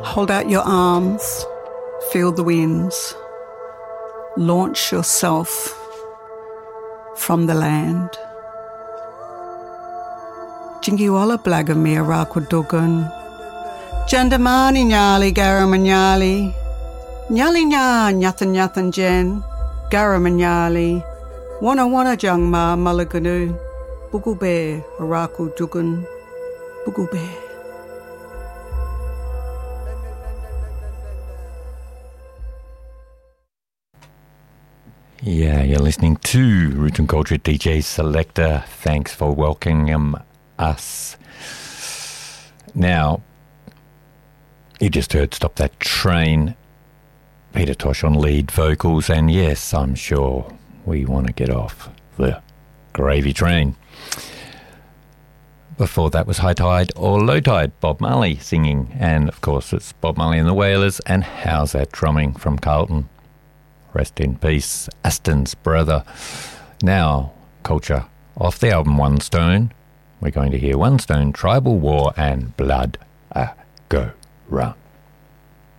Hold out your arms, feel the winds. Launch yourself from the land. Jingiwala blagamir rakudugun. Jandamani nyali garamanyali. Nyali nya nyathan nyathan jen. Garamanyali. Wana jangma malaganu. Bugube rakudugun. Bugube. Yeah, you're listening to Root and Culture DJ Selector. Thanks for welcoming us. Now, you just heard Stop That Train, Peter Tosh on lead vocals, and yes, I'm sure we want to get off the gravy train. Before that was High Tide or Low Tide, Bob Marley singing, and of course it's Bob Marley and the Wailers and How's That Drumming from Carlton. Rest in peace, Aston's brother. Now, Culture. Off the album One Stone, we're going to hear One Stone, Tribal War and Blood Go Round.